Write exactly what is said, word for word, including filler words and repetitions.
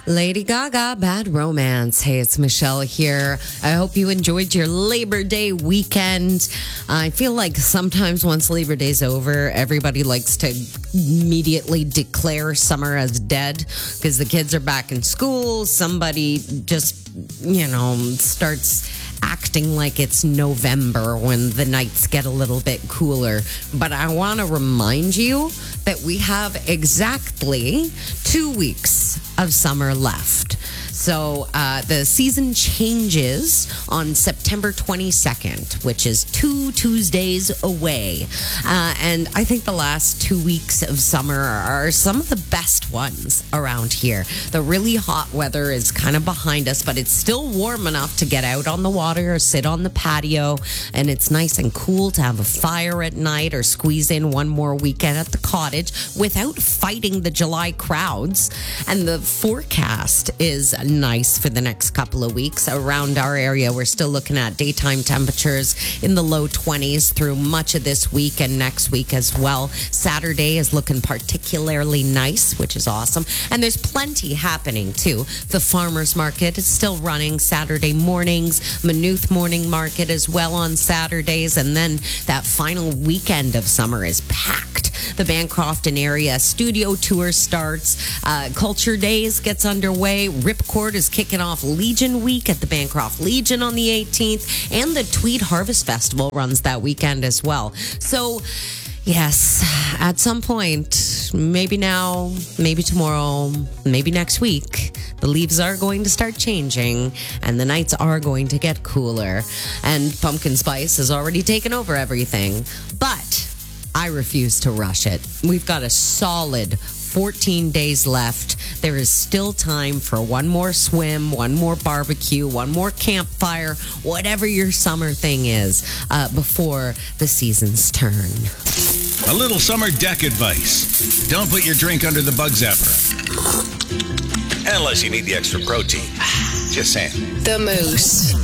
Lady Gaga, Bad Romance. Hey, it's Michelle here. I hope you enjoyed your Labor Day weekend. I feel like sometimes once Labor Day's over, everybody likes to immediately declare summer as dead because the kids are back in school. Somebody just, you know, starts acting like it's November when the nights get a little bit cooler. But I want to remind you that we have exactly two weeks of summer left. So uh, the season changes on September twenty-second, which is two Tuesdays away. Uh, and I think the last two weeks of summer are some of the best ones around here. The really hot weather is kind of behind us, but it's still warm enough to get out on the water or sit on the patio. And it's nice and cool to have a fire at night or squeeze in one more weekend at the cottage without fighting the July crowds. And the forecast is nice for the next couple of weeks. Around our area, we're still looking at daytime temperatures in the low twenties through much of this week and next week as well. Saturday is looking particularly nice, which is awesome. And there's plenty happening too. The farmers market is still running Saturday mornings, Maynooth morning market as well on Saturdays. And then that final weekend of summer is packed. The Bancrofton area studio tour starts. Uh, Culture Days gets underway. Ripcord is kicking off Legion Week at the Bancroft Legion on the eighteenth. And the Tweed Harvest Festival runs that weekend as well. So, yes, at some point, maybe now, maybe tomorrow, maybe next week, the leaves are going to start changing and the nights are going to get cooler. And pumpkin spice has already taken over everything. But I refuse to rush it. We've got a solid fourteen days left. There is still time for one more swim, one more barbecue, one more campfire, whatever your summer thing is, uh, before the seasons turn. A little summer deck advice. Don't put your drink under the bug zapper. Unless you need the extra protein. Just saying. The Moose.